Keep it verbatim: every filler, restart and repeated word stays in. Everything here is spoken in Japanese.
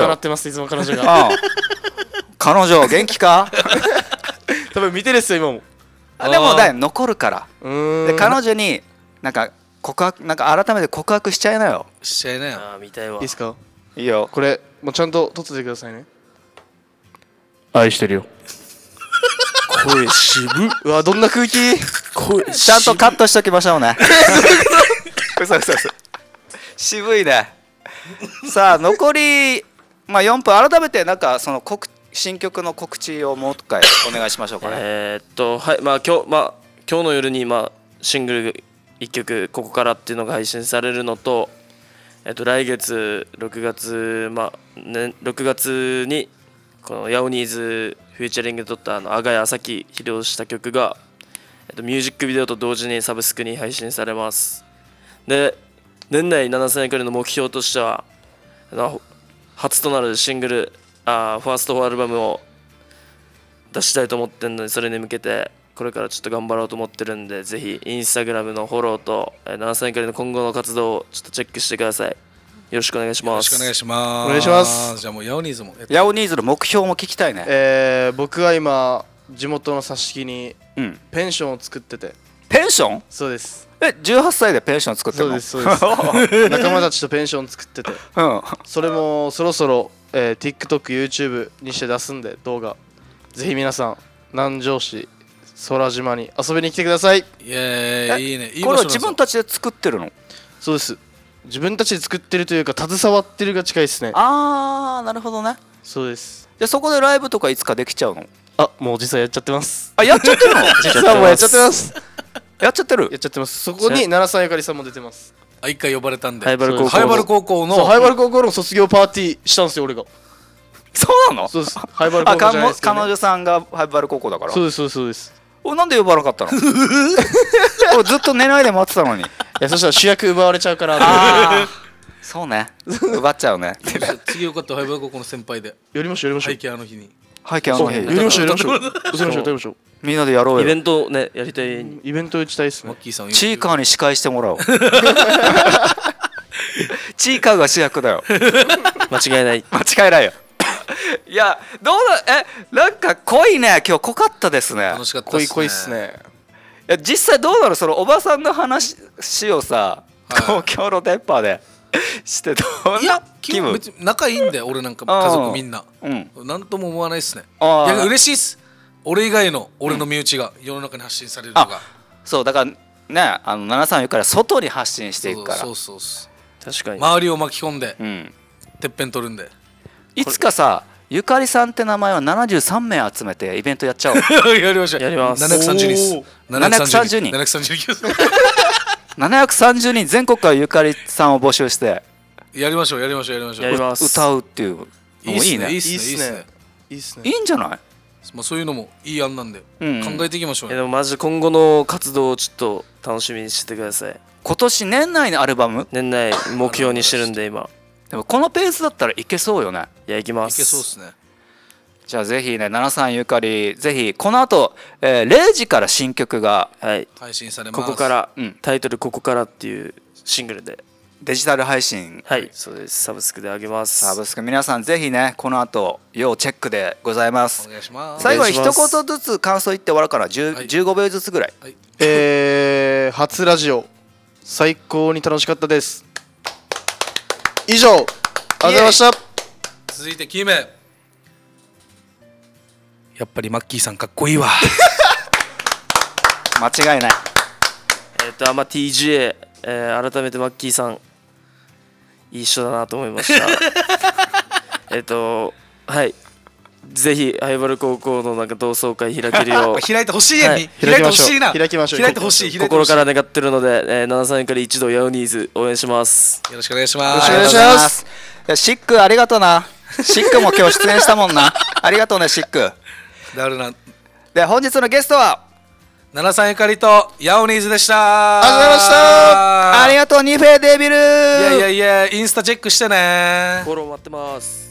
笑ってますいつも彼女が。 ああ彼女元気か多分見てるっすよ今も。 あでもだ残るから。 うーんで彼女になんか告白なんか改めて告白しちゃいなよ。 しちゃいなよ。 あー見たいわいいですか。 いいよ。 これもうちゃんと撮っててくださいね。愛してるよ。 声渋っうわどんな空気。 声ちゃんとカットしときましょうね。嘘嘘嘘。渋いね。さあ残りまあよんぷん、改めてなんかその告新曲の告知をもう一回お願いしましょうかね。 えー、っとはいまあ今日まあ今日の夜にまあシングルいっきょくここからっていうのが配信されるのと、えっと来月ろくがつまあねろくがつにこのヤオニーズフューチャリングドッターの阿賀谷朝輝披露した曲が、えっと、ミュージックビデオと同時にサブスクに配信されます。で年内ななさんゆかりの目標としてはあの初となるシングルあファーストアルバムを出したいと思ってるので、それに向けてこれからちょっと頑張ろうと思ってるんで、ぜひインスタグラムのフォローとななさんゆかりの今後の活動をちょっとチェックしてください。よろしくお願いします。 よろしくお願いします。 お願いします。 じゃあもうヤオニーズもやってヤオニーズの目標も聞きたいね。 えー、僕は今地元の挿し木にうん。 ペンションを作ってて。 ペンション？ そうです。 えじゅうはっさいでペンション作ってるの？ そうですそうです仲間たちとペンション作ってて、 うん。 それもそろそろ、えー、TikTok、YouTube にして出すんで動画、ぜひ皆さん南城市空島に遊びに来てください。 いやいいね。いいこれは場所だぞ自分たちで作ってるの？ そうです。自分たちで作ってるというか携わってるが近いですね。 あーなるほどね。 そうです。 でそこでライブとかいつかできちゃうの？ あもう実はやっちゃってます。 あやっちゃってるの？ 実はもうやっちゃってますやっちゃってるやっちゃってます。そこに奈良さんゆかりさんも出てます。 あ一回呼ばれたんで。 ハイバル高校ハイバル高校のそうハイバル高校の卒業パーティーしたんですよ俺が。 そうなの？ そうです。ハイバル高あか校じゃないですけど、ね、 彼女さんがハイバル高校だから。 そうですそうですそうです。 おなんで呼ばなかったの？俺ずっと寝ないで待ってたのに。 いやそしたら主役奪われちゃうからああそうね奪っちゃうね。 次よかったハイバル高校の先輩で。 やりましょうやりましょう背景あの日に。 背景あの日やりましょうやりましょうやりましょうやりましょう。 みんなでやろうよ。 イベントねやりたい。 イベント打ちたいですねマッ。キーさん。 チーカーに司会してもらおう。チーカーが主役だよ。 間違いない間違いないよ。いやどうだえなんか濃いね今日濃かったですね。 楽しかったっすね。 濃い濃いっすね。 いや実際どうなのそのおばさんの話をさ、 はい東京の電波でしてどんいやな気分？ 基本別に仲いいんだよ俺なんか家族みんな。 うん。 なんとも思わないっすね。 あーいや嬉しいっす。俺以外の俺の身内が世の中に発信されるのが。 そうだからねあのななさんゆから外に発信していくから。 そうそうそうそう。 確かに周りを巻き込んでうん。 てっぺん取るんで。 いつかさゆかりさんって名前をななじゅうさんめい集めてイベントやっちゃおう。 やりましょう。 やりますななひゃくさんじゅうにんっす。 ななひゃくさんじゅうにんななひゃくさんじゅうにん。 ななひゃくさんじゅうにん全国からゆかりさんを募集してやりましょうやりましょうやりましょう。 やります歌うっていうのいいっすねいいもいいね。 っすねいいっすね。 いいっすね。 いいんじゃない？ まあそういうのもいい案なんでうん考えていきましょうよ。 いやでもマジ今後の活動をちょっと楽しみにしてください。 今年年内のアルバム？ 年内目標にしてるんで今でもこのペースだったらいけそうよね。 いや行きまいす。 けそうっすね。 じゃあぜひねななさんゆかりぜひこの後、えー、れいじから新曲がはい配信されます。 ここから、 うんタイトルここからっていうシングルでデジタル配信はいそうですサブスクであげますサブスク皆さんぜひねこの後要チェックでございますお。願いします。 最後に一お願いします言ずつ感想言って終わるからじゅうはいじゅうごびょうずつぐらい。 はい。 えー、初ラジオ最高に楽しかったです。以上ありがとうございました。 続いてキーメ。やっぱりマッキーさんかっこいいわ。 間違いない。 えっ、とあま ティージェー、えー、改めてマッキーさんいい人だなと思いましたえっとはいぜひハイバル高校のなんか同窓会開けるよう開いてほしいやんに、 はい開いてほしいな。 開きましょう開いてほしい。開いてほしい心から願ってるので、えー、ななさんゆかり一度ヤオニーズ応援しますよろしくお願いしよます。 ろしくお願いしありがとうございまますす。いやシックありがとうな。シックも今日出演したもんな。ありがとうねシック。 だるな。 で本日のゲストはななさんゆかりとヤオニーズでした。 ありがとうございましたありがとうニフェデビル。 いやいやいやインスタチェックしてね。 フォロー待ってます。